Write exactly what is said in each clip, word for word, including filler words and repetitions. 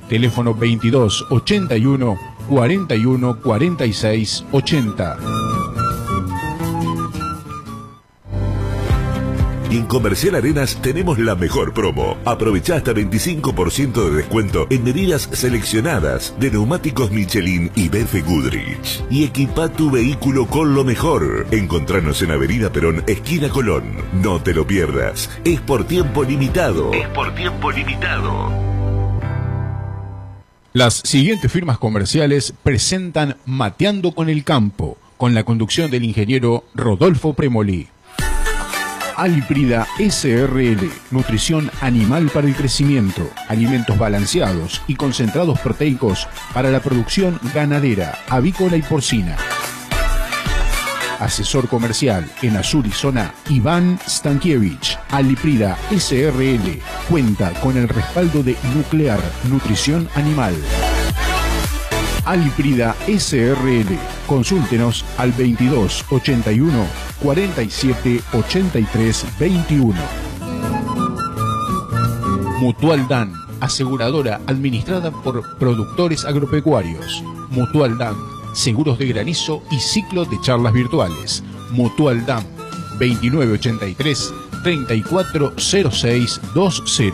teléfono veintidós ochenta y uno cuarenta y uno cuarenta y seis ochenta. En Comercial Arenas tenemos la mejor promo. Aprovechá hasta veinticinco por ciento de descuento en medidas seleccionadas de neumáticos Michelin y B F Goodrich. Y equipá tu vehículo con lo mejor. Encontranos en Avenida Perón, esquina Colón. No te lo pierdas. Es por tiempo limitado. Es por tiempo limitado. Las siguientes firmas comerciales presentan Mateando con el Campo, con la conducción del ingeniero Rodolfo Premoli. Alprida S R L, nutrición animal para el crecimiento, alimentos balanceados y concentrados proteicos para la producción ganadera, avícola y porcina. Asesor comercial en Azul y Zona, Iván Stankiewicz. Alprida S R L cuenta con el respaldo de Nuclear Nutrición Animal. Alprida S R L. Consúltenos al veintidós ochenta y uno cuarenta y siete ochenta y tres veintiuno. Mutual Dan, aseguradora administrada por productores agropecuarios. Mutual Dan, seguros de granizo y ciclo de charlas virtuales. Mutual Dan, veintinueve ochenta y tres treinta y cuatro cero seis veinte.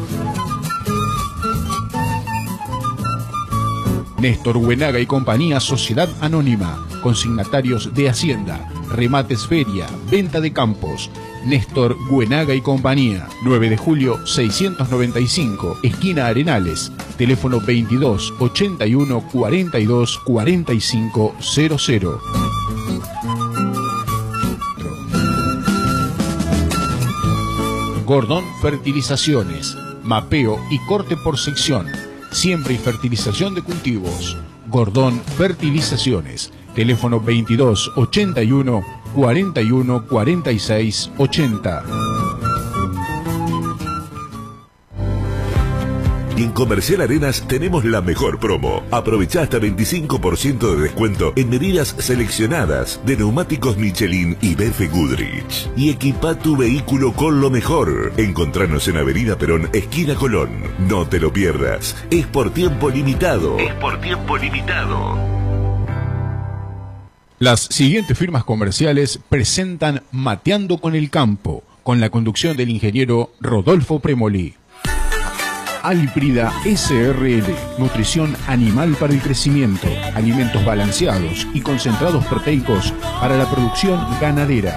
Néstor Güenaga y Compañía, Sociedad Anónima, consignatarios de Hacienda, remates feria, venta de campos. Néstor Güenaga y Compañía, nueve de julio seiscientos noventa y cinco, esquina Arenales, teléfono veintidós ochenta y uno cuarenta y dos cuarenta y cinco cero cero. Gordón Fertilizaciones, mapeo y corte por sección. Siembra y fertilización de cultivos. Gordón Fertilizaciones. Teléfono veintidós ochenta y uno cuarenta y uno cuarenta y seis ochenta. En Comercial Arenas tenemos la mejor promo. Aprovechá hasta veinticinco por ciento de descuento en medidas seleccionadas de neumáticos Michelin y B F Goodrich. Y equipá tu vehículo con lo mejor. Encontranos en Avenida Perón, esquina Colón. No te lo pierdas. Es por tiempo limitado. Es por tiempo limitado. Las siguientes firmas comerciales presentan Mateando con el Campo, con la conducción del ingeniero Rodolfo Premoli. Alprida S R L, nutrición animal para el crecimiento, alimentos balanceados y concentrados proteicos para la producción ganadera.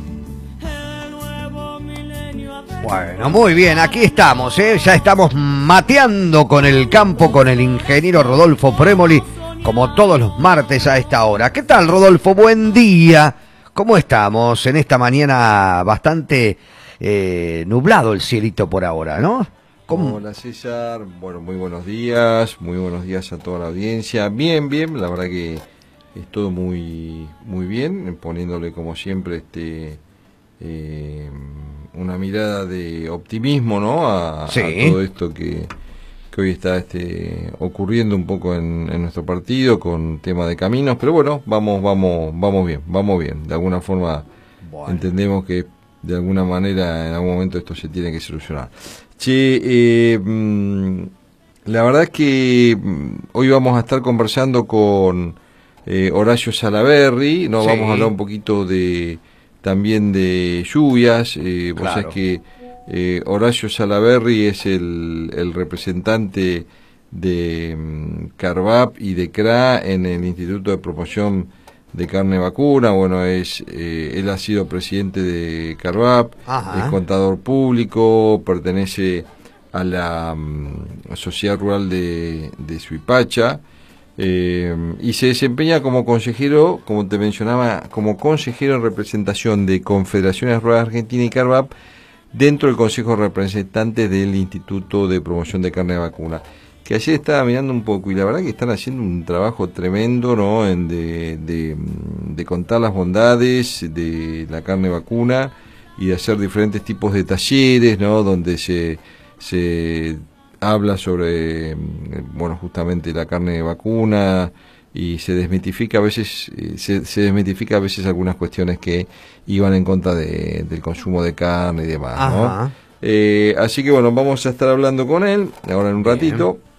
Bueno, muy bien, aquí estamos, ¿eh? Ya estamos mateando con el campo con el ingeniero Rodolfo Premoli, como todos los martes a esta hora. ¿Qué tal, Rodolfo? Buen día. ¿Cómo estamos en esta mañana bastante eh, nublado el cielito por ahora, ¿no? ¿Cómo? Hola César, bueno, muy buenos días, muy buenos días a toda la audiencia. Bien, bien, la verdad que es todo muy muy bien, poniéndole como siempre este eh, una mirada de optimismo, ¿no? A, sí. a todo esto que, que hoy está este ocurriendo un poco en, en nuestro partido con tema de caminos, pero bueno, vamos, vamos, vamos bien, vamos bien. De alguna forma bueno. Entendemos que de alguna manera en algún momento esto se tiene que solucionar. Che, eh, la verdad es que hoy vamos a estar conversando con eh, Horacio Salaberry, ¿no? Sí. Vamos a hablar un poquito de también de lluvias. Eh, claro. Vos sabés que eh, Horacio Salaberry es el, el representante de um, Carvap y de C R A en el Instituto de Promoción de Carne Vacuna. Bueno, es eh, él ha sido presidente de Carvap, es contador público, pertenece a la um, Sociedad Rural de, de Suipacha, eh, y se desempeña como consejero, como te mencionaba, como consejero en representación de Confederaciones Rurales Argentina y Carvap dentro del Consejo de Representantes del Instituto de Promoción de Carne Vacuna. Que ayer estaba mirando un poco y la verdad que están haciendo un trabajo tremendo, ¿no? En de, de, de contar las bondades de la carne vacuna y de hacer diferentes tipos de talleres, ¿no? Donde se, se habla sobre, bueno, justamente la carne vacuna y se desmitifica a veces, se, se desmitifica a veces algunas cuestiones que iban en contra de, del consumo de carne y demás, ¿no? Eh, así que bueno, vamos a estar hablando con él ahora en un ratito. Bien.